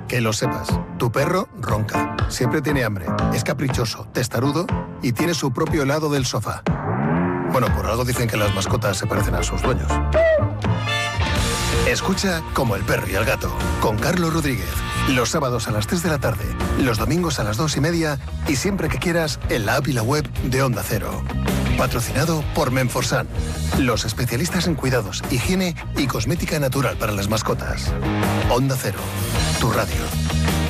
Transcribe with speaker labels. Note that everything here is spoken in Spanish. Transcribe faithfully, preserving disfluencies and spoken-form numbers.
Speaker 1: Que lo sepas, tu perro ronca, siempre tiene hambre, es caprichoso, testarudo y tiene su propio helado del sofá. Bueno, por algo dicen que las mascotas se parecen a sus dueños. Escucha Como el perro y el gato, con Carlos Rodríguez. Los sábados a las tres de la tarde, los domingos a las dos y media y siempre que quieras en la app y la web de Onda Cero. Patrocinado por Menforsan, los especialistas en cuidados, higiene y cosmética natural para las mascotas. Onda Cero, tu radio.